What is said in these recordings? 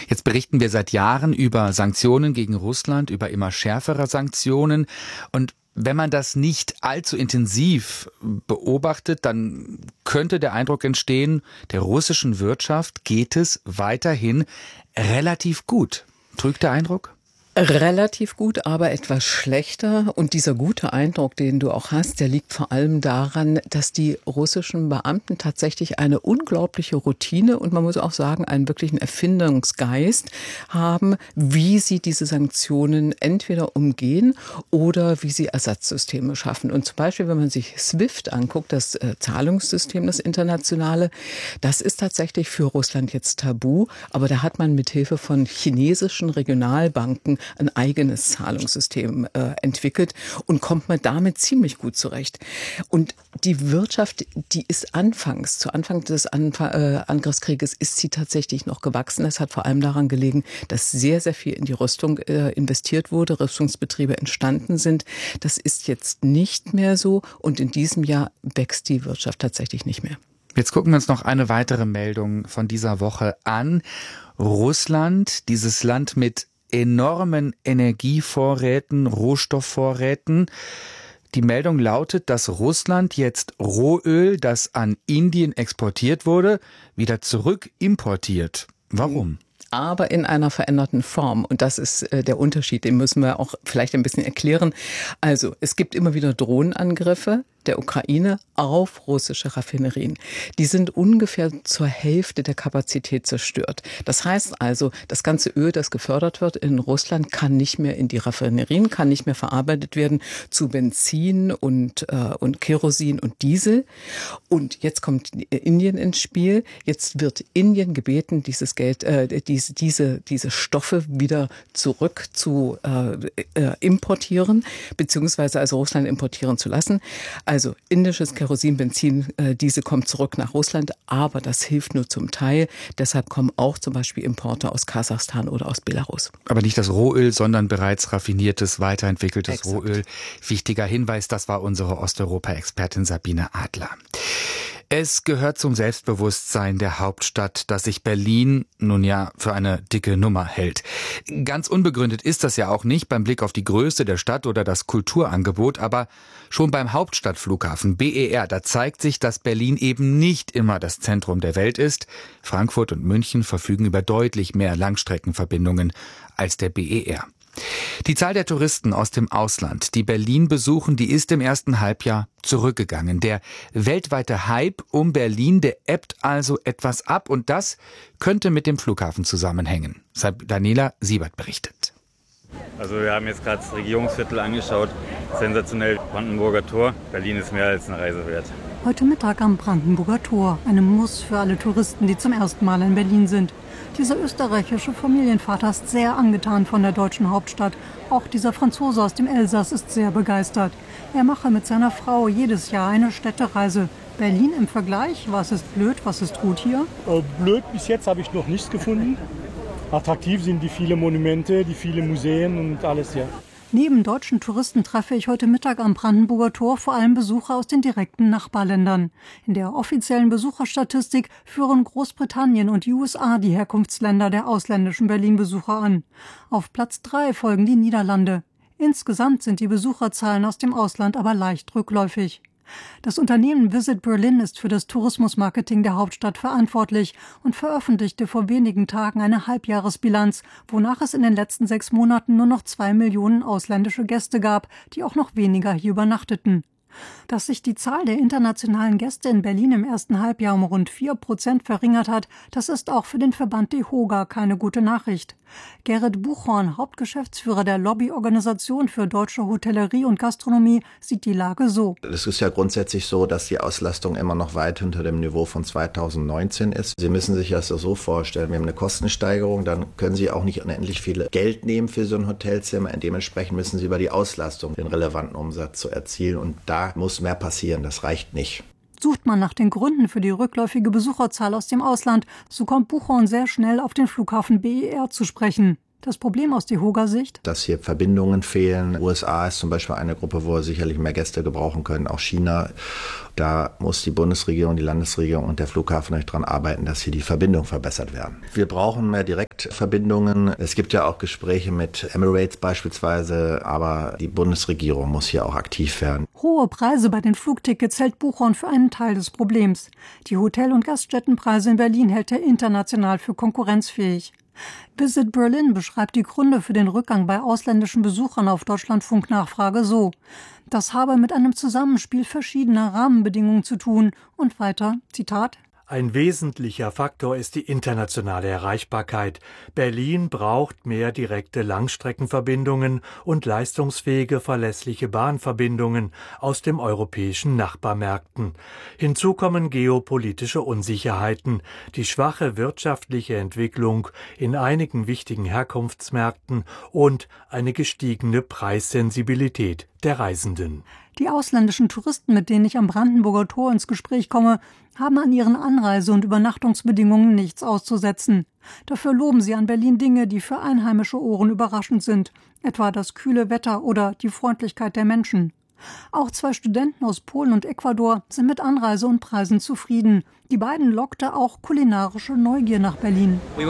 Jetzt berichten wir seit Jahren über Sanktionen gegen Russland, über immer schärfere Sanktionen. Und wenn man das nicht allzu intensiv beobachtet, dann könnte der Eindruck entstehen, der russischen Wirtschaft geht es weiterhin relativ gut. Trügt der Eindruck? Relativ gut, aber etwas schlechter. Und dieser gute Eindruck, den du auch hast, der liegt vor allem daran, dass die russischen Beamten tatsächlich eine unglaubliche Routine und man muss auch sagen, einen wirklichen Erfindungsgeist haben, wie sie diese Sanktionen entweder umgehen oder wie sie Ersatzsysteme schaffen. Und zum Beispiel, wenn man sich SWIFT anguckt, das Zahlungssystem, das internationale, das ist tatsächlich für Russland jetzt tabu, aber da hat man mit Hilfe von chinesischen Regionalbanken ein eigenes Zahlungssystem entwickelt und kommt man damit ziemlich gut zurecht. Und die Wirtschaft, die ist zu Anfang des Angriffskrieges ist sie tatsächlich noch gewachsen. Das hat vor allem daran gelegen, dass sehr, sehr viel in die Rüstung investiert wurde, Rüstungsbetriebe entstanden sind. Das ist jetzt nicht mehr so und in diesem Jahr wächst die Wirtschaft tatsächlich nicht mehr. Jetzt gucken wir uns noch eine weitere Meldung von dieser Woche an. Russland, dieses Land mit enormen Energievorräten, Rohstoffvorräten. Die Meldung lautet, dass Russland jetzt Rohöl, das an Indien exportiert wurde, wieder zurück importiert. Warum? Aber in einer veränderten Form. Und das ist der Unterschied, den müssen wir auch vielleicht ein bisschen erklären. Also, es gibt immer wieder Drohnenangriffe der Ukraine auf russische Raffinerien. Die sind ungefähr zur Hälfte der Kapazität zerstört. Das heißt also, das ganze Öl, das gefördert wird in Russland, kann nicht mehr in die Raffinerien, kann nicht mehr verarbeitet werden zu Benzin und Kerosin und Diesel. Und jetzt kommt Indien ins Spiel. Jetzt wird Indien gebeten, dieses Geld, diese Stoffe wieder zurück zu importieren, beziehungsweise also Russland importieren zu lassen. Also indisches Kerosin, Benzin, diese kommt zurück nach Russland, aber das hilft nur zum Teil. Deshalb kommen auch zum Beispiel Importe aus Kasachstan oder aus Belarus. Aber nicht das Rohöl, sondern bereits raffiniertes, weiterentwickeltes Exakt. Rohöl. Wichtiger Hinweis, das war unsere Osteuropa-Expertin Sabine Adler. Es gehört zum Selbstbewusstsein der Hauptstadt, dass sich Berlin nun ja für eine dicke Nummer hält. Ganz unbegründet ist das ja auch nicht beim Blick auf die Größe der Stadt oder das Kulturangebot, aber schon beim Hauptstadtflughafen BER, da zeigt sich, dass Berlin eben nicht immer das Zentrum der Welt ist. Frankfurt und München verfügen über deutlich mehr Langstreckenverbindungen als der BER. Die Zahl der Touristen aus dem Ausland, die Berlin besuchen, die ist im ersten Halbjahr zurückgegangen. Der weltweite Hype um Berlin, der ebbt also etwas ab und das könnte mit dem Flughafen zusammenhängen. Daniela Siebert berichtet. Also wir haben jetzt gerade das Regierungsviertel angeschaut. Sensationell, Brandenburger Tor. Berlin ist mehr als eine Reise wert. Heute Mittag am Brandenburger Tor. Eine Muss für alle Touristen, die zum ersten Mal in Berlin sind. Dieser österreichische Familienvater ist sehr angetan von der deutschen Hauptstadt. Auch dieser Franzose aus dem Elsass ist sehr begeistert. Er mache mit seiner Frau jedes Jahr eine Städtereise. Berlin im Vergleich, was ist blöd, was ist gut hier? Blöd bis jetzt habe ich noch nichts gefunden. Attraktiv sind die vielen Monumente, die vielen Museen und alles, ja. Neben deutschen Touristen treffe ich heute Mittag am Brandenburger Tor vor allem Besucher aus den direkten Nachbarländern. In der offiziellen Besucherstatistik führen Großbritannien und die USA die Herkunftsländer der ausländischen Berlin-Besucher an. Auf Platz 3 folgen die Niederlande. Insgesamt sind die Besucherzahlen aus dem Ausland aber leicht rückläufig. Das Unternehmen Visit Berlin ist für das Tourismusmarketing der Hauptstadt verantwortlich und veröffentlichte vor wenigen Tagen eine Halbjahresbilanz, wonach es in den letzten 6 Monaten nur noch 2 Millionen ausländische Gäste gab, die auch noch weniger hier übernachteten. Dass sich die Zahl der internationalen Gäste in Berlin im ersten Halbjahr um rund 4% verringert hat, das ist auch für den Verband DEHOGA keine gute Nachricht. Gerrit Buchhorn, Hauptgeschäftsführer der Lobbyorganisation für deutsche Hotellerie und Gastronomie, sieht die Lage so. Es ist ja grundsätzlich so, dass die Auslastung immer noch weit hinter dem Niveau von 2019 ist. Sie müssen sich das so vorstellen, wir haben eine Kostensteigerung, dann können Sie auch nicht unendlich viel Geld nehmen für so ein Hotelzimmer. Dementsprechend müssen Sie über die Auslastung den relevanten Umsatz zu erzielen und da muss mehr passieren, das reicht nicht. Sucht man nach den Gründen für die rückläufige Besucherzahl aus dem Ausland, so kommt Buchhorn sehr schnell auf den Flughafen BER zu sprechen. Das Problem aus DEHOGA-Sicht? Dass hier Verbindungen fehlen. USA ist zum Beispiel eine Gruppe, wo wir sicherlich mehr Gäste gebrauchen können, auch China. Da muss die Bundesregierung, die Landesregierung und der Flughafen natürlich daran arbeiten, dass hier die Verbindungen verbessert werden. Wir brauchen mehr Direktverbindungen. Es gibt ja auch Gespräche mit Emirates beispielsweise, aber die Bundesregierung muss hier auch aktiv werden. Hohe Preise bei den Flugtickets hält Buchhorn für einen Teil des Problems. Die Hotel- und Gaststättenpreise in Berlin hält er international für konkurrenzfähig. Visit Berlin beschreibt die Gründe für den Rückgang bei ausländischen Besuchern auf Deutschlandfunk-Nachfrage so: Das habe mit einem Zusammenspiel verschiedener Rahmenbedingungen zu tun. Und weiter, Zitat: Ein wesentlicher Faktor ist die internationale Erreichbarkeit. Berlin braucht mehr direkte Langstreckenverbindungen und leistungsfähige, verlässliche Bahnverbindungen aus den europäischen Nachbarmärkten. Hinzu kommen geopolitische Unsicherheiten, die schwache wirtschaftliche Entwicklung in einigen wichtigen Herkunftsmärkten und eine gestiegene Preissensibilität der Reisenden. Die ausländischen Touristen, mit denen ich am Brandenburger Tor ins Gespräch komme, haben an ihren Anreise- und Übernachtungsbedingungen nichts auszusetzen. Dafür loben sie an Berlin Dinge, die für einheimische Ohren überraschend sind, etwa das kühle Wetter oder die Freundlichkeit der Menschen. Auch 2 Studenten aus Polen und Ecuador sind mit Anreise und Preisen zufrieden. Die beiden lockte auch kulinarische Neugier nach Berlin. Wir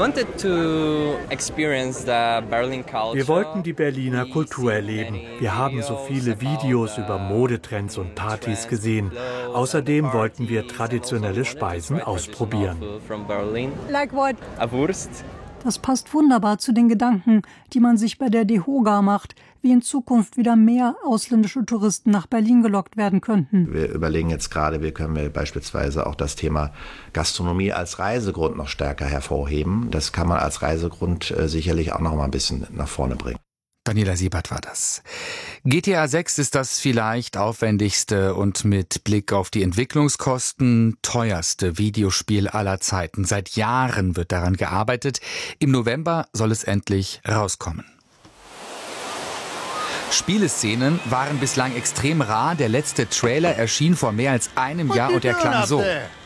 wollten die Berliner Kultur erleben. Wir haben so viele Videos über Modetrends und Partys gesehen. Außerdem wollten wir traditionelle Speisen ausprobieren. Like what? Wurst. Das passt wunderbar zu den Gedanken, die man sich bei der DEHOGA macht, wie in Zukunft wieder mehr ausländische Touristen nach Berlin gelockt werden könnten. Wir überlegen jetzt gerade, wie können wir beispielsweise auch das Thema Gastronomie als Reisegrund noch stärker hervorheben. Das kann man als Reisegrund sicherlich auch noch mal ein bisschen nach vorne bringen. Daniela Siebert war das. GTA 6 ist das vielleicht aufwendigste und mit Blick auf die Entwicklungskosten teuerste Videospiel aller Zeiten. Seit Jahren wird daran gearbeitet. Im November soll es endlich rauskommen. Spieleszenen waren bislang extrem rar. Der letzte Trailer erschien vor mehr als einem Jahr und er klang so.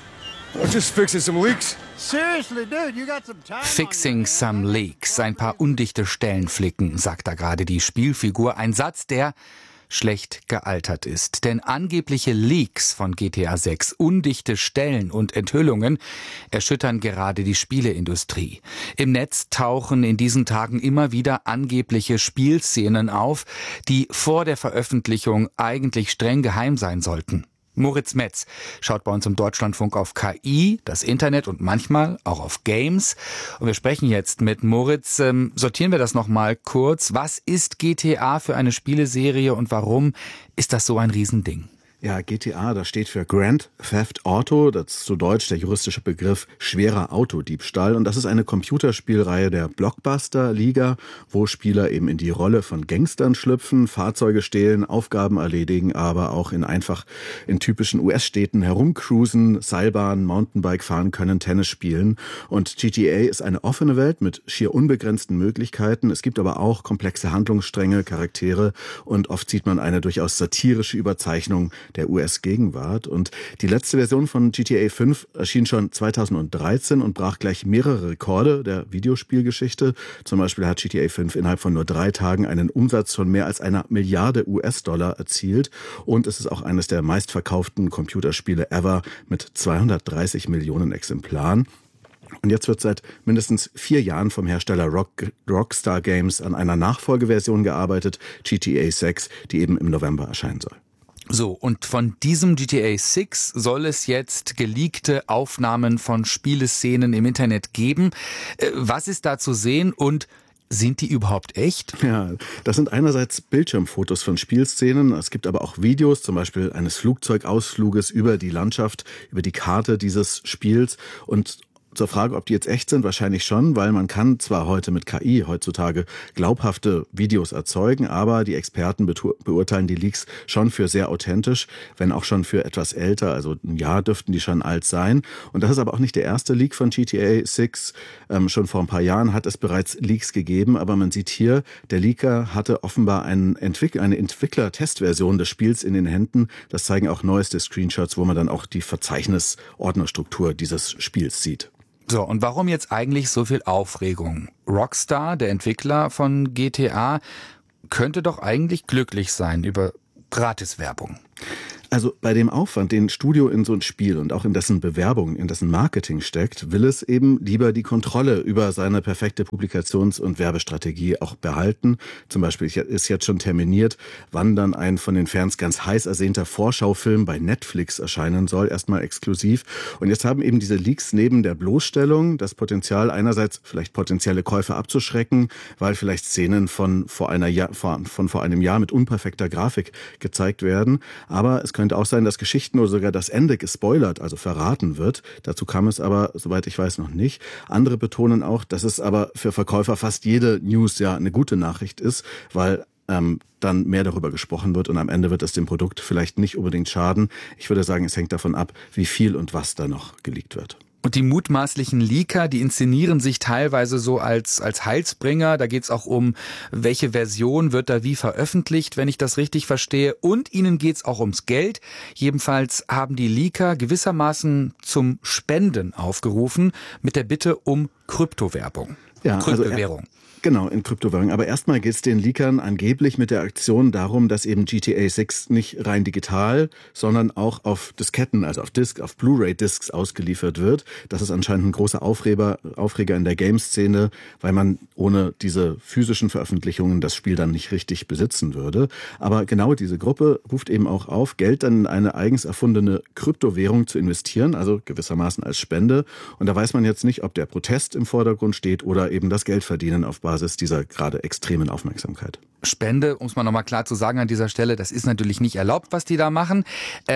Fixing some leaks. Ein paar undichte Stellen flicken, sagt da gerade die Spielfigur. Ein Satz, der schlecht gealtert ist. Denn angebliche Leaks von GTA 6, undichte Stellen und Enthüllungen erschüttern gerade die Spieleindustrie. Im Netz tauchen in diesen Tagen immer wieder angebliche Spielszenen auf, die vor der Veröffentlichung eigentlich streng geheim sein sollten. Moritz Metz schaut bei uns im Deutschlandfunk auf KI, das Internet und manchmal auch auf Games. Und wir sprechen jetzt mit Moritz. Sortieren wir das nochmal kurz. Was ist GTA für eine Spieleserie und warum ist das so ein Riesending? Ja, GTA, das steht für Grand Theft Auto, das ist zu Deutsch der juristische Begriff schwerer Autodiebstahl. Und das ist eine Computerspielreihe der Blockbuster-Liga, wo Spieler eben in die Rolle von Gangstern schlüpfen, Fahrzeuge stehlen, Aufgaben erledigen, aber auch in typischen US-Städten herumcruisen, Seilbahn, Mountainbike fahren können, Tennis spielen. Und GTA ist eine offene Welt mit schier unbegrenzten Möglichkeiten. Es gibt aber auch komplexe Handlungsstränge, Charaktere und oft sieht man eine durchaus satirische Überzeichnung der US-Gegenwart. Und die letzte Version von GTA 5 erschien schon 2013 und brach gleich mehrere Rekorde der Videospielgeschichte. Zum Beispiel hat GTA 5 innerhalb von nur 3 Tagen einen Umsatz von mehr als einer Milliarde US-Dollar erzielt. Und es ist auch eines der meistverkauften Computerspiele ever mit 230 Millionen Exemplaren. Und jetzt wird seit mindestens 4 Jahren vom Hersteller Rockstar Games an einer Nachfolgeversion gearbeitet, GTA 6, die eben im November erscheinen soll. So, und von diesem GTA 6 soll es jetzt geleakte Aufnahmen von Spieleszenen im Internet geben. Was ist da zu sehen und sind die überhaupt echt? Ja, das sind einerseits Bildschirmfotos von Spielszenen. Es gibt aber auch Videos, zum Beispiel eines Flugzeugausfluges über die Landschaft, über die Karte dieses Spiels. Und zur Frage, ob die jetzt echt sind, wahrscheinlich schon, weil man kann zwar heute mit KI heutzutage glaubhafte Videos erzeugen, aber die Experten beurteilen die Leaks schon für sehr authentisch, wenn auch schon für etwas älter, also ein Jahr dürften die schon alt sein. Und das ist aber auch nicht der erste Leak von GTA 6. Schon vor ein paar Jahren hat es bereits Leaks gegeben, aber man sieht hier, der Leaker hatte offenbar eine Entwickler-Testversion des Spiels in den Händen. Das zeigen auch neueste Screenshots, wo man dann auch die Verzeichnis-Ordnerstruktur dieses Spiels sieht. So, und warum jetzt eigentlich so viel Aufregung? Rockstar, der Entwickler von GTA, könnte doch eigentlich glücklich sein über Gratiswerbung. Also bei dem Aufwand, den ein Studio in so ein Spiel und auch in dessen Bewerbung, in dessen Marketing steckt, will es eben lieber die Kontrolle über seine perfekte Publikations- und Werbestrategie auch behalten. Zum Beispiel ist jetzt schon terminiert, wann dann ein von den Fans ganz heiß ersehnter Vorschaufilm bei Netflix erscheinen soll, erstmal exklusiv. Und jetzt haben eben diese Leaks neben der Bloßstellung das Potenzial, einerseits vielleicht potenzielle Käufer abzuschrecken, weil vielleicht Szenen von vor einem Jahr mit unperfekter Grafik gezeigt werden. Aber es könnte auch sein, dass Geschichten oder sogar das Ende gespoilert, also verraten wird. Dazu kam es aber, soweit ich weiß, noch nicht. Andere betonen auch, dass es aber für Verkäufer fast jede News ja eine gute Nachricht ist, weil dann mehr darüber gesprochen wird und am Ende wird es dem Produkt vielleicht nicht unbedingt schaden. Ich würde sagen, es hängt davon ab, wie viel und was da noch geleakt wird. Und die mutmaßlichen Leaker, die inszenieren sich teilweise so als Heilsbringer. Da geht's auch um, welche Version wird da wie veröffentlicht, wenn ich das richtig verstehe. Und ihnen geht's auch ums Geld. Jedenfalls haben die Leaker gewissermaßen zum Spenden aufgerufen mit der Bitte um Kryptowerbung. Ja, Kryptowährung. Genau, in Kryptowährungen. Aber erstmal geht es den Leakern angeblich mit der Aktion darum, dass eben GTA 6 nicht rein digital, sondern auch auf Disketten, also auf Blu-ray-Discs ausgeliefert wird. Das ist anscheinend ein großer Aufreger in der Game-Szene, weil man ohne diese physischen Veröffentlichungen das Spiel dann nicht richtig besitzen würde. Aber genau diese Gruppe ruft eben auch auf, Geld dann in eine eigens erfundene Kryptowährung zu investieren, also gewissermaßen als Spende. Und da weiß man jetzt nicht, ob der Protest im Vordergrund steht oder eben das Geldverdienen auf Basis dieser gerade extremen Aufmerksamkeit. Spende, um es mal nochmal klar zu sagen an dieser Stelle, das ist natürlich nicht erlaubt, was die da machen.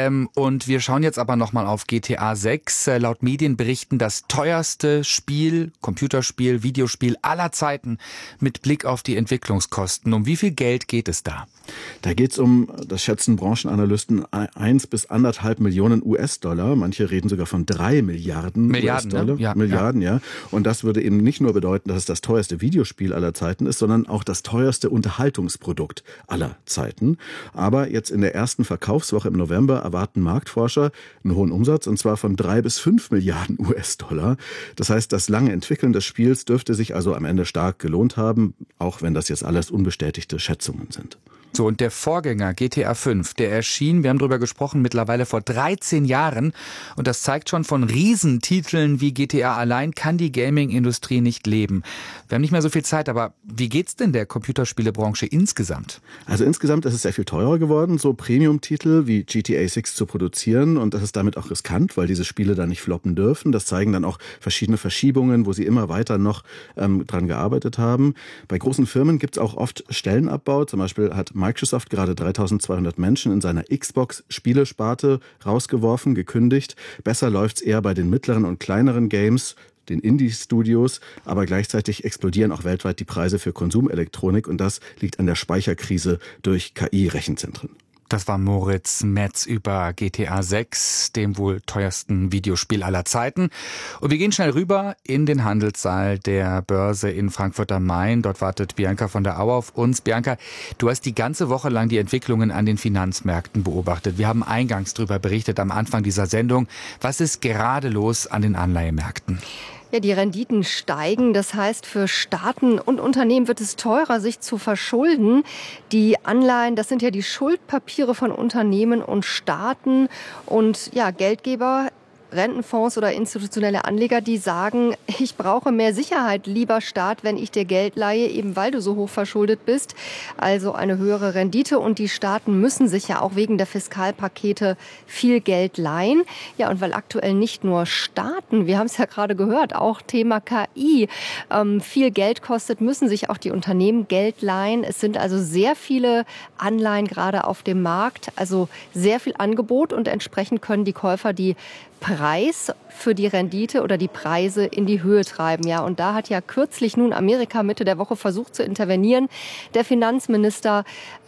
Und wir schauen jetzt aber nochmal auf GTA 6. Laut Medienberichten das teuerste Spiel, Computerspiel, Videospiel aller Zeiten mit Blick auf die Entwicklungskosten. Um wie viel Geld geht es da? Da geht es um, das schätzen Branchenanalysten, 1 bis 1,5 Millionen US-Dollar. Manche reden sogar von 3 Milliarden US-Dollar. Ne? Ja, Milliarden, ja. Und das würde eben nicht nur bedeuten, dass es das teuerste Videospiel aller Zeiten ist, sondern auch das teuerste Unterhaltungsprodukt aller Zeiten. Aber jetzt in der ersten Verkaufswoche im November erwarten Marktforscher einen hohen Umsatz, und zwar von 3 bis 5 Milliarden US-Dollar. Das heißt, das lange Entwickeln des Spiels dürfte sich also am Ende stark gelohnt haben, auch wenn das jetzt alles unbestätigte Schätzungen sind. So, und der Vorgänger GTA 5, der erschien, wir haben darüber gesprochen, mittlerweile vor 13 Jahren. Und das zeigt schon, von Riesentiteln wie GTA allein kann die Gaming-Industrie nicht leben. Wir haben nicht mehr so viel Zeit, aber wie geht's denn der Computerspielebranche insgesamt? Also insgesamt ist es sehr viel teurer geworden, so Premium-Titel wie GTA 6 zu produzieren. Und das ist damit auch riskant, weil diese Spiele da nicht floppen dürfen. Das zeigen dann auch verschiedene Verschiebungen, wo sie immer weiter noch dran gearbeitet haben. Bei großen Firmen gibt's auch oft Stellenabbau. Zum Beispiel hat Microsoft gerade 3200 Menschen in seiner Xbox-Spielesparte rausgeworfen, gekündigt. Besser läuft's eher bei den mittleren und kleineren Games, den Indie-Studios, aber gleichzeitig explodieren auch weltweit die Preise für Konsumelektronik und das liegt an der Speicherkrise durch KI-Rechenzentren. Das war Moritz Metz über GTA 6, dem wohl teuersten Videospiel aller Zeiten. Und wir gehen schnell rüber in den Handelssaal der Börse in Frankfurt am Main. Dort wartet Bianca von der Au auf uns. Bianca, du hast die ganze Woche lang die Entwicklungen an den Finanzmärkten beobachtet. Wir haben eingangs darüber berichtet am Anfang dieser Sendung. Was ist gerade los an den Anleihemärkten? Ja, die Renditen steigen. Das heißt, für Staaten und Unternehmen wird es teurer, sich zu verschulden. Die Anleihen, das sind ja die Schuldpapiere von Unternehmen und Staaten. Und ja, Geldgeber, Rentenfonds oder institutionelle Anleger, die sagen, ich brauche mehr Sicherheit, lieber Staat, wenn ich dir Geld leihe, eben weil du so hoch verschuldet bist. Also eine höhere Rendite. Und die Staaten müssen sich ja auch wegen der Fiskalpakete viel Geld leihen. Ja, und weil aktuell nicht nur Staaten, wir haben es ja gerade gehört, auch Thema KI viel Geld kostet, müssen sich auch die Unternehmen Geld leihen. Es sind also sehr viele Anleihen gerade auf dem Markt, also sehr viel Angebot und entsprechend können die Käufer die Preis für die Rendite oder die Preise in die Höhe treiben. Ja, und da hat ja kürzlich nun Amerika Mitte der Woche versucht zu intervenieren. Der Finanzminister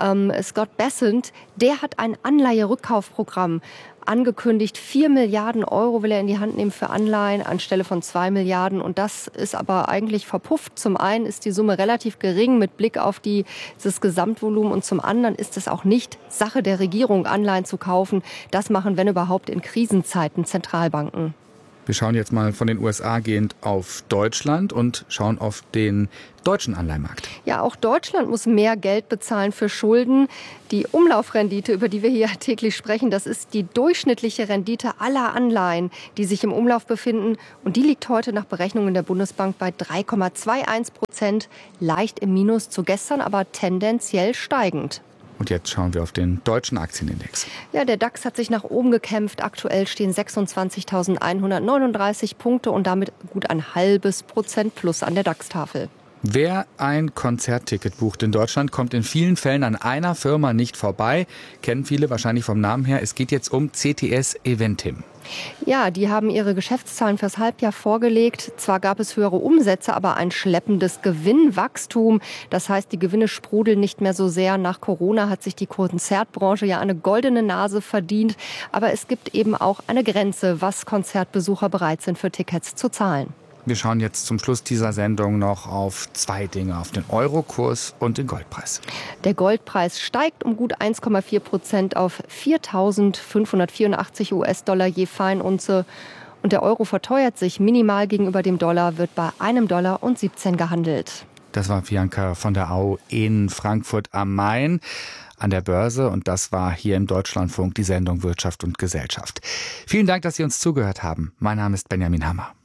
Scott Bessent, der hat ein Anleiherückkaufprogramm angekündigt. 4 Milliarden Euro will er in die Hand nehmen für Anleihen anstelle von 2 Milliarden. Und das ist aber eigentlich verpufft. Zum einen ist die Summe relativ gering mit Blick auf dieses Gesamtvolumen. Und zum anderen ist es auch nicht Sache der Regierung, Anleihen zu kaufen. Das machen, wenn überhaupt, in Krisenzeiten Zentralbanken. Wir schauen jetzt mal von den USA gehend auf Deutschland und schauen auf den deutschen Anleihenmarkt. Ja, auch Deutschland muss mehr Geld bezahlen für Schulden. Die Umlaufrendite, über die wir hier täglich sprechen, das ist die durchschnittliche Rendite aller Anleihen, die sich im Umlauf befinden. Und die liegt heute nach Berechnungen der Bundesbank bei 3,21%. Leicht im Minus zu gestern, aber tendenziell steigend. Und jetzt schauen wir auf den deutschen Aktienindex. Ja, der DAX hat sich nach oben gekämpft. Aktuell stehen 26.139 Punkte und damit gut ein halbes Prozent plus an der DAX-Tafel. Wer ein Konzertticket bucht in Deutschland, kommt in vielen Fällen an einer Firma nicht vorbei. Kennen viele wahrscheinlich vom Namen her. Es geht jetzt um CTS Eventim. Ja, die haben ihre Geschäftszahlen fürs Halbjahr vorgelegt. Zwar gab es höhere Umsätze, aber ein schleppendes Gewinnwachstum. Das heißt, die Gewinne sprudeln nicht mehr so sehr. Nach Corona hat sich die Konzertbranche ja eine goldene Nase verdient. Aber es gibt eben auch eine Grenze, was Konzertbesucher bereit sind, für Tickets zu zahlen. Wir schauen jetzt zum Schluss dieser Sendung noch auf zwei Dinge, auf den Eurokurs und den Goldpreis. Der Goldpreis steigt um gut 1,4% auf 4.584 US-Dollar je Feinunze. Und der Euro verteuert sich minimal gegenüber dem Dollar, wird bei $1,17 gehandelt. Das war Bianca von der Au in Frankfurt am Main an der Börse. Und das war hier im Deutschlandfunk die Sendung Wirtschaft und Gesellschaft. Vielen Dank, dass Sie uns zugehört haben. Mein Name ist Benjamin Hammer.